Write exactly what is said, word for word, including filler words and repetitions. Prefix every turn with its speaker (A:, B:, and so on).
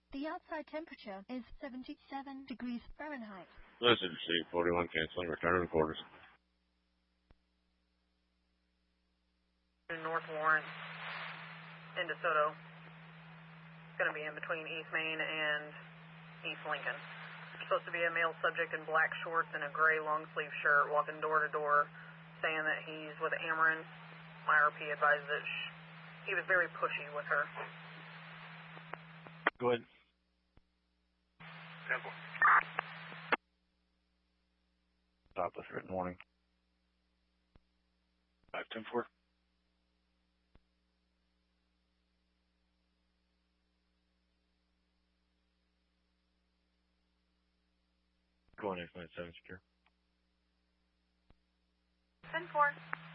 A: The outside temperature is seventy-seven degrees Fahrenheit.
B: Listen, C forty-one canceling, return to the quarters.
C: North Lawrence in DeSoto. It's going to be in between East Main and East Lincoln. There's supposed to be a male subject in black shorts and a gray long sleeve shirt walking door to door saying that he's with Ameren. I R P advised that sh- he was very pushy with her.
B: Go ahead.
D: Temple.
B: Stop this written warning.
D: five ten four.
B: Go on, eight nine seven secure.
C: ten four.